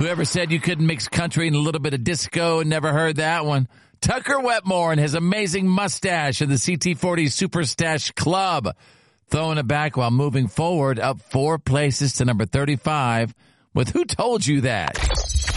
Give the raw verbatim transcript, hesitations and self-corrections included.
Whoever said you couldn't mix country and a little bit of disco, never heard that one. Tucker Wetmore and his amazing mustache in the C T forty Super Stash Club. Throwing it back while moving forward up four places to number thirty-five with Who Told You That?